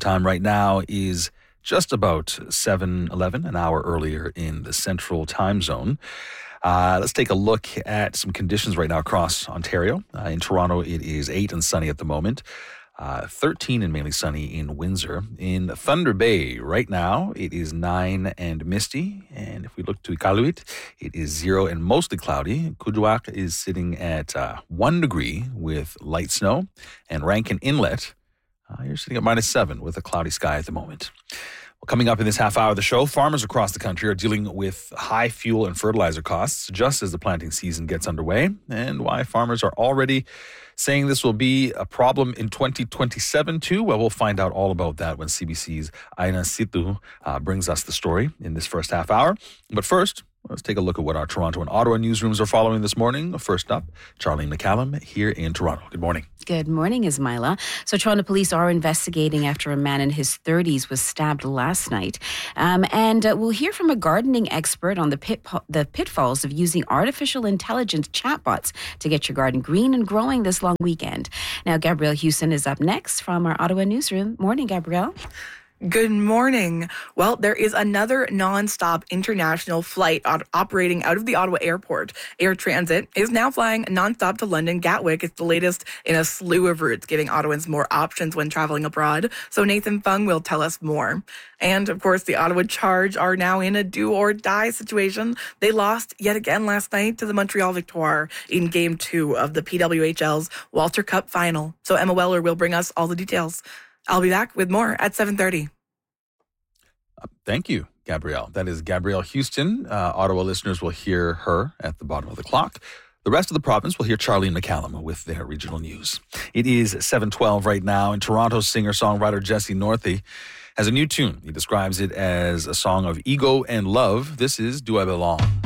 time right now is just about 7:11, an hour earlier in the Central Time Zone. Let's take a look at some conditions right now across Ontario. In Toronto, it is 8 and sunny at the moment. 13 and mainly sunny in Windsor. In Thunder Bay, right now, it is 9 and misty. And if we look to Iqaluit, it is 0 and mostly cloudy. Kuujjuaq is sitting at 1 degree with light snow. And Rankin Inlet, you're sitting at -7 with a cloudy sky at the moment. Well, coming up in this half hour of the show, farmers across the country are dealing with high fuel and fertilizer costs just as the planting season gets underway, and why farmers are already saying this will be a problem in 2027 too. Well, we'll find out all about that when CBC's Aina Situ brings us the story in this first half hour. But first, let's take a look at what our Toronto and Ottawa newsrooms are following this morning. First up, Charlene McCallum here in Toronto. Good morning. Good morning, Ismaila. So Toronto police are investigating after a man in his 30s was stabbed last night. And we'll hear from a gardening expert on the pitfalls of using artificial intelligence chatbots to get your garden green and growing this long weekend. Now, Gabrielle Houston is up next from our Ottawa newsroom. Morning, Gabrielle. Good morning. Well, there is another non-stop international flight operating out of the Ottawa airport. Air Transit is now flying non-stop to London Gatwick. It's the latest in a slew of routes, giving Ottawans more options when traveling abroad. So Nathan Fung will tell us more. And of course, the Ottawa Charge are now in a do or die situation. They lost yet again last night to the Montreal Victoire in Game 2 of the PWHL's Walter Cup final. So Emma Weller will bring us all the details. I'll be back with more at 7:30. Thank you, Gabrielle. That is Gabrielle Houston. Ottawa listeners will hear her at the bottom of the clock. The rest of the province will hear Charlene McCallum with their regional news. It is 7:12 right now, and Toronto singer-songwriter Jesse Northey has a new tune. He describes it as a song of ego and love. This is Do I Belong?